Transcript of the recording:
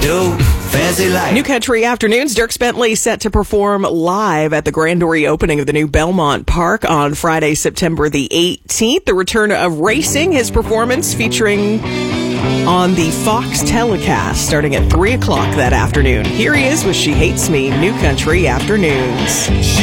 do. Fancy life. New Country Afternoons. Dierks Bentley set to perform live at the grand reopening of the new Belmont Park on Friday, September the 18th. The return of racing, his performance featuring on the Fox telecast starting at 3 o'clock that afternoon. Here he is with She Hates Me, New Country Afternoons.